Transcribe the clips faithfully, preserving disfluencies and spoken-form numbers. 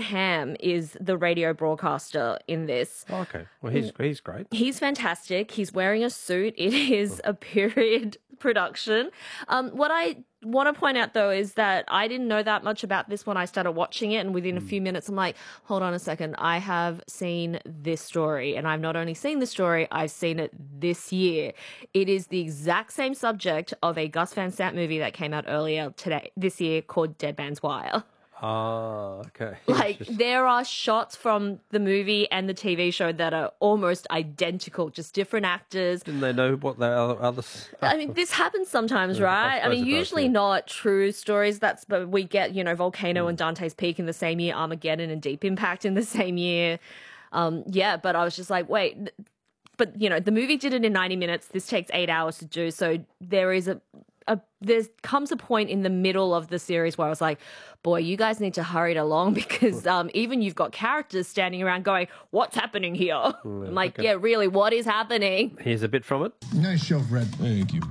Hamm is the radio broadcaster in this. Oh, okay. Well, he's he's great. He's fantastic. He's wearing a suit. It is a period production. Um, what I want to point out, though, is that I didn't know that much about this when I started watching it, and within a few minutes, I'm like, hold on a second. I have seen this story, and I've not only seen the story, I've seen it this year. It is the exact same subject of a Gus Van Sant movie that came out earlier today, this year, called Dead Man's Wire. Ah, okay. Like, Just- there are shots from the movie and the T V show that are almost identical, just different actors. Didn't they know what the other others? I mean, this happens sometimes, Yeah, I right? I, suppose mean, it does, usually yeah. not true stories. That's, but we get, you know, Volcano and Dante's Peak in the same year, Armageddon and Deep Impact in the same year. Um, yeah, but I was just like, wait, th- but you know, the movie did it in ninety minutes. This takes eight hours to do. So there is a, a there comes a point in the middle of the series where I was like, boy, you guys need to hurry it along because um, even you've got characters standing around going, what's happening here? I'm like, okay. yeah, really, what is happening? Here's a bit from it. Nice show, Fred. Thank you.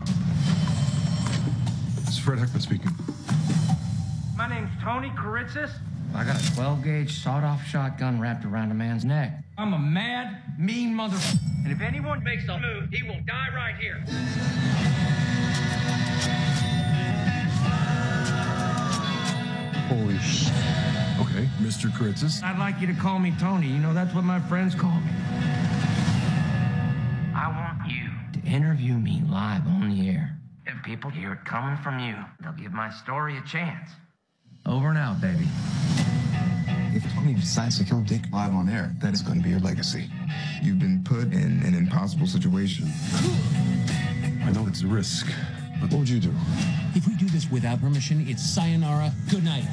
It's Fred Heckman speaking. My name's Tony Karitzis. I got a twelve gauge sawed-off shotgun wrapped around a man's neck. I'm a mad, mean mother. And if anyone makes a move, he will die right here. Holy sh... Okay, Mister Karitzis. I'd like you to call me Tony. You know, that's what my friends call me. I want you to interview me live on the air. If people hear it coming from you, they'll give my story a chance. Over and out, baby. If Tony decides to kill Dick live on air, that is going to be your legacy. You've been put in an impossible situation. I know it's a risk, but what would you do? If we do this without permission, it's sayonara, good night.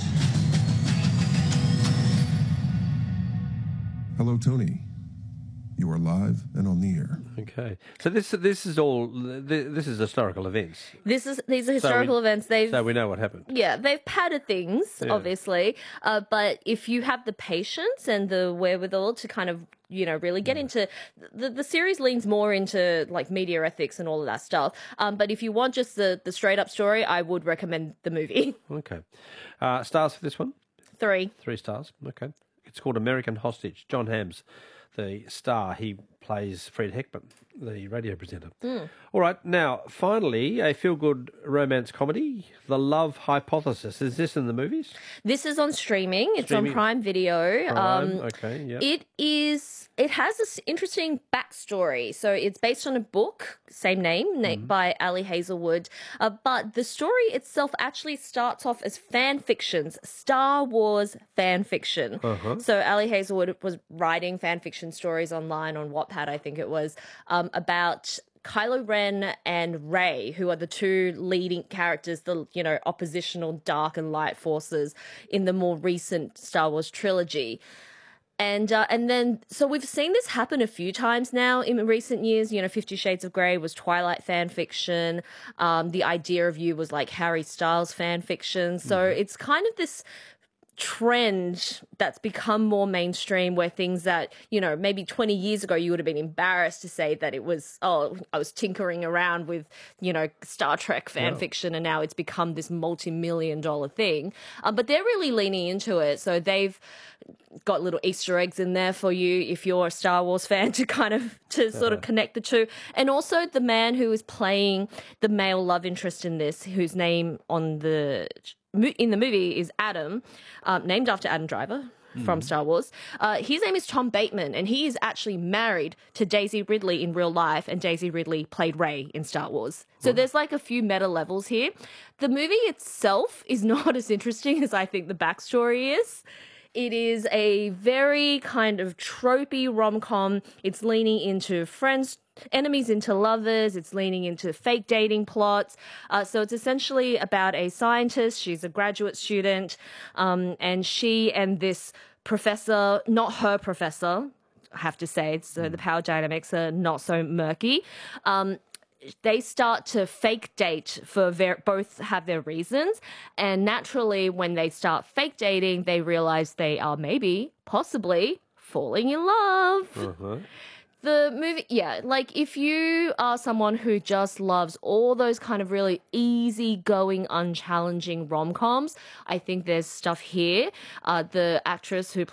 Hello, Tony. You are live and on the air. Okay. So this this is all this is historical events. This is these are historical we- events. They've So we know what happened. yeah, they've padded things, Yeah. obviously. Uh, but if you have the patience and the wherewithal to kind of, you know, really get into the the series leans more into like media ethics and all of that stuff. Um, but if you want just the the straight up story, I would recommend the movie. Okay. Uh, stars for this one? Three. Three stars. Okay. It's called American Hostage. John Hamm's the star. He plays Fred Heckman, the radio presenter. All right. Now, finally, a feel-good romance comedy, The Love Hypothesis. Is this in the movies? This is on streaming. It's Streaming. on Prime Video. Prime, Um, okay, yeah. It is. It has this interesting backstory. So it's based on a book, same name, na- by Ali Hazelwood. Uh, but the story itself actually starts off as fan fictions, Star Wars fan fiction. So Ali Hazelwood was writing fan fiction stories online on Wattpad, I think it was, um, about Kylo Ren and Rey, who are the two leading characters, the, you know, oppositional dark and light forces in the more recent Star Wars trilogy. And uh, and then, so we've seen this happen a few times now in recent years. You know, Fifty Shades of Grey was Twilight fan fiction. Um, the Idea of You was like Harry Styles fan fiction. So it's kind of this trend that's become more mainstream where things that, you know, maybe twenty years ago you would have been embarrassed to say that it was, oh, I was tinkering around with, you know, Star Trek fan fiction, and now it's become this multi-million dollar thing. Um, but they're really leaning into it. So they've got little Easter eggs in there for you if you're a Star Wars fan to kind of to sort of connect the two. And also the man who is playing the male love interest in this, whose name on the in the movie is Adam, um, named after Adam Driver from Star Wars. Uh, his name is Tom Bateman, and he is actually married to Daisy Ridley in real life, and Daisy Ridley played Rey in Star Wars. So there's like a few meta levels here. The movie itself is not as interesting as I think the backstory is. It is a very kind of tropey rom-com. It's leaning into friends, enemies into lovers. It's leaning into fake dating plots. Uh, so it's essentially about a scientist. She's a graduate student, um, and she and this professor, not her professor, I have to say, so the power dynamics are not so murky. Um, they start to fake date for ver- both have their reasons. And naturally, when they start fake dating, they realize they are maybe, possibly falling in love. Uh-huh. The movie, yeah, like if you are someone who just loves all those kind of really easygoing, unchallenging rom-coms, I think there's stuff here. Uh, the actress who